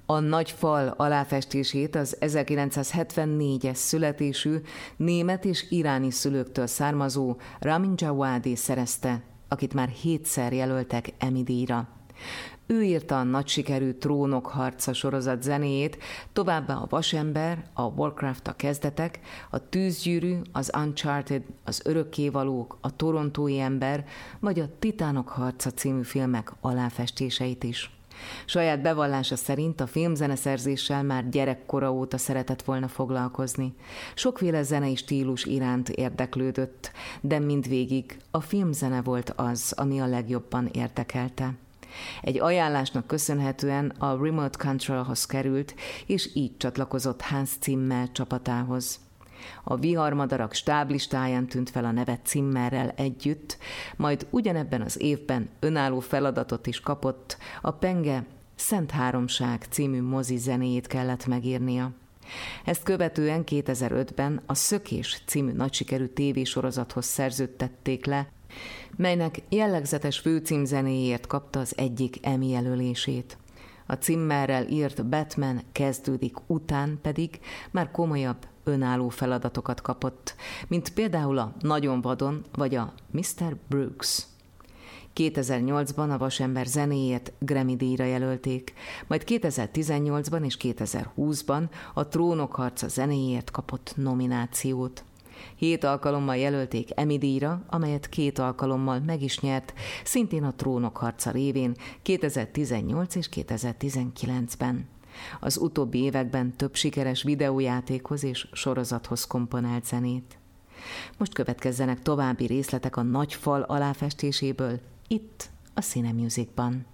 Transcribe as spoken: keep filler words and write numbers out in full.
A Nagy fal aláfestését az ezerkilencszázhetvennégyes születésű német és iráni szülőktől származó Ramin Djawadi szerezte, akit már hétszer jelöltek Emmy-díjra. Ő írta a nagy sikerű Trónok harca sorozat zenéjét, továbbá a Vasember, a Warcraft a kezdetek, a Tűzgyűrű, az Uncharted, az Örökkévalók, a Torontói ember, vagy a Titánok harca című filmek aláfestéseit is. Saját bevallása szerint a filmzeneszerzéssel már gyerekkora óta szeretett volna foglalkozni. Sokféle zenei stílus iránt érdeklődött, de mindvégig a filmzene volt az, ami a legjobban érdekelte. Egy ajánlásnak köszönhetően a Remote Controlhoz került, és így csatlakozott Hans Zimmer csapatához. A Viharmadarak stáblistáján tűnt fel a neve Zimmerrel együtt, majd ugyanebben az évben önálló feladatot is kapott, a Penge Szent Háromság című mozi zenéjét kellett megírnia. Ezt követően kétezer-ötben a Szökés című nagysikerű tévésorozathoz szerződtették le, melynek jellegzetes főcímzenéjéért kapta az egyik Emmy jelölését. A Zimmerrel írt Batman kezdődik után pedig már komolyabb önálló feladatokat kapott, mint például a Nagyon vadon vagy a miszter Brooks. kétezer-nyolcban a Vasember zenéjét Grammy-díjra jelölték, majd kétezer-tizennyolcban és kétezer-húszban a Trónok harca zenéjét kapott nominációt. Hét alkalommal jelölték Emmy-díjra, amelyet két alkalommal meg is nyert, szintén a Trónok harca révén kétezer-tizennyolc és kétezer-tizenkilencben. Az utóbbi években több sikeres videójátékhoz és sorozathoz komponált zenét. Most következzenek további részletek a Nagy fal aláfestéséből, itt a Cinemusicban.